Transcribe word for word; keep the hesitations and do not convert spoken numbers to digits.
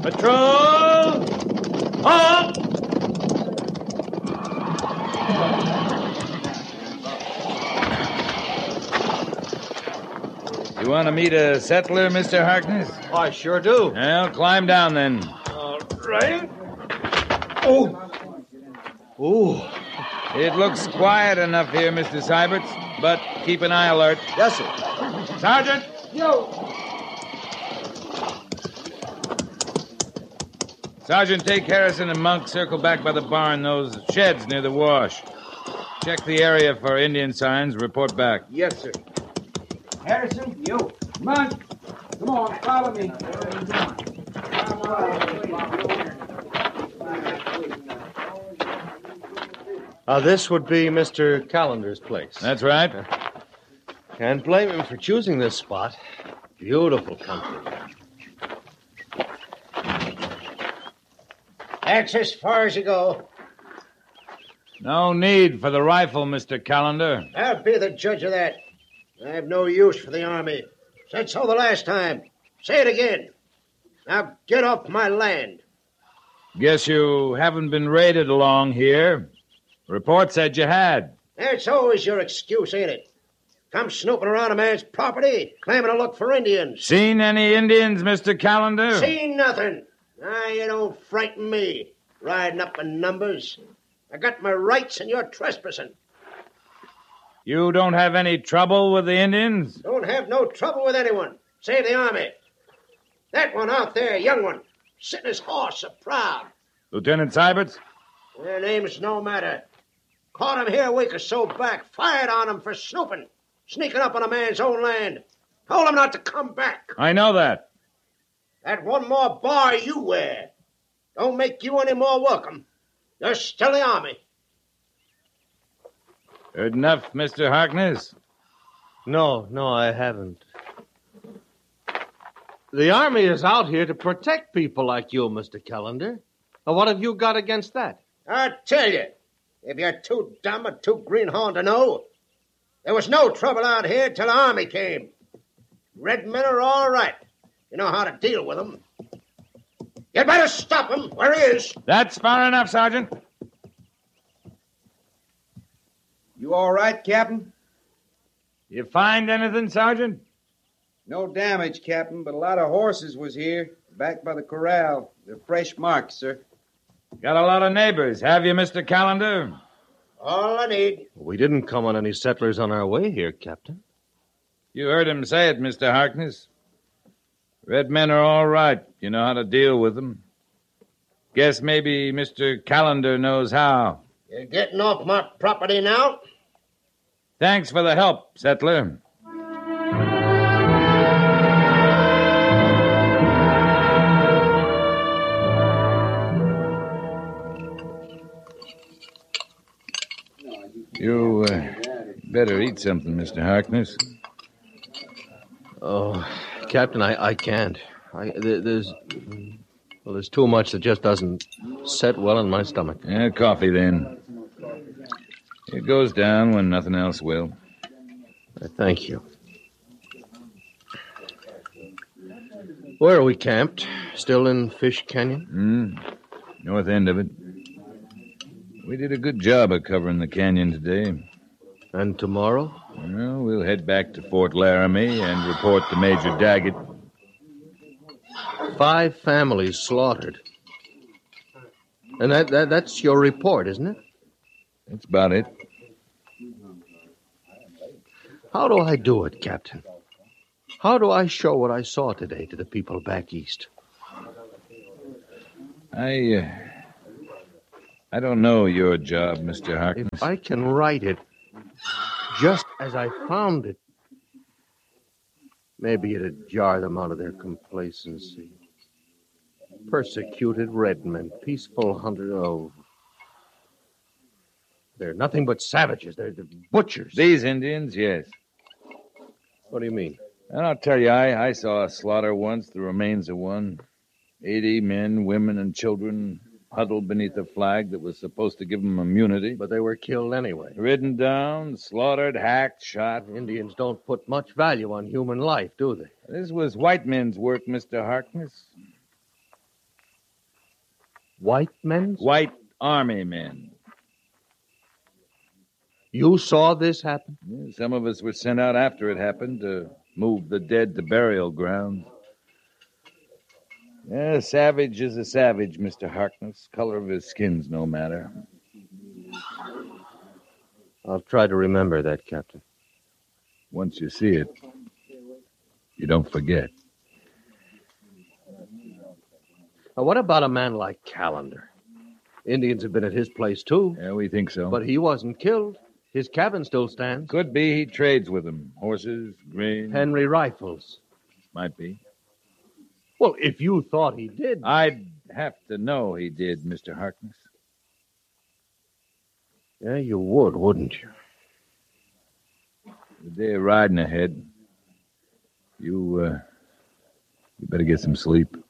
Patrol! Halt! You want to meet a settler, Mister Harkness? I sure do. Well, climb down then. All right. Oh. Oh. It looks quiet enough here, Mister Syberts, but keep an eye alert. Yes, sir. Sergeant! Yo. Sergeant, take Harrison and Monk, circle back by the barn, those sheds near the wash. Check the area for Indian signs, report back. Yes, sir. Harrison, you. Monk, come on, follow me. Uh, this would be Mister Callender's place. That's right. Can't blame him for choosing this spot. Beautiful country. That's as far as you go. No need for the rifle, Mister Callender. I'll be the judge of that. I have no use for the army. Said so the last time. Say it again. Now get off my land. Guess you haven't been raided along here. Report said you had. That's always your excuse, ain't it? Come snooping around a man's property, claiming to look for Indians. Seen any Indians, Mister Callender? Seen nothing. Ah, you don't frighten me, riding up in numbers. I got my rights and you're trespassing. You don't have any trouble with the Indians? Don't have no trouble with anyone, save the army. That one out there, young one, sitting his horse so proud. Lieutenant Syberts? Their name's no matter. Caught him here a week or so back, fired on him for snooping, sneaking up on a man's own land. Told him not to come back. I know that. That one more bar you wear don't make you any more welcome. You're still the army. Heard enough, Mister Harkness? No, no, I haven't. The army is out here to protect people like you, Mister Callender. Now, what have you got against that? I tell you, if you're too dumb or too greenhorn to know, there was no trouble out here till the army came. Red men are all right. You know how to deal with them. You better stop him where he is. That's far enough, Sergeant. You all right, Captain? You find anything, Sergeant? No damage, Captain, but a lot of horses was here, back by the corral. They're fresh marks, sir. Got a lot of neighbors, have you, Mister Callender? All I need. We didn't come on any settlers on our way here, Captain. You heard him say it, Mister Harkness. Red men are all right. You know how to deal with them. Guess maybe Mister Callender knows how. You're getting off my property now? Thanks for the help, settler. You uh, better eat something, Mister Harkness. Oh, Captain, I, I can't. I, there, there's, well, there's too much that just doesn't set well in my stomach. Yeah, coffee, then. It goes down when nothing else will. Uh, thank you. Where are we camped? Still in Fish Canyon? Hmm. North end of it. We did a good job of covering the canyon today. And tomorrow? Well, we'll head back to Fort Laramie and report to Major Daggett. Five families slaughtered. And that, that that's your report, isn't it? That's about it. How do I do it, Captain? How do I show what I saw today to the people back east? I, uh, I don't know your job, Mister Harkness. If I can write it just as I found it, maybe it'd jar them out of their complacency. Persecuted red men, peaceful hunters. Oh, they're nothing but savages. They're, they're butchers. These Indians, yes. What do you mean? And I'll tell you, I, I saw a slaughter once, the remains of one. Eighty men, women, and children huddled beneath a flag that was supposed to give them immunity. But they were killed anyway. Ridden down, slaughtered, hacked, shot. Indians don't put much value on human life, do they? This was white men's work, Mister Harkness. White men? White army men. You saw this happen? Yeah, some of us were sent out after it happened to move the dead to burial grounds. Yeah, a savage is a savage, Mister Harkness. Color of his skin's no matter. I'll try to remember that, Captain. Once you see it, you don't forget. Now, what about a man like Callender? Indians have been at his place, too. Yeah, we think so. But he wasn't killed. His cabin still stands. Could be he trades with them. Horses, grain. Henry rifles. Might be. Well, if you thought he did... I'd have to know he did, Mister Harkness. Yeah, you would, wouldn't you? The day of riding ahead. You, uh... You better get some sleep.